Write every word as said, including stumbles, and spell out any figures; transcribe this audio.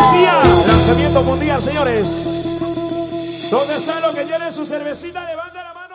García. Lanzamiento mundial, señores. ¿Dónde está lo que tiene su cervecita? Levanta la mano.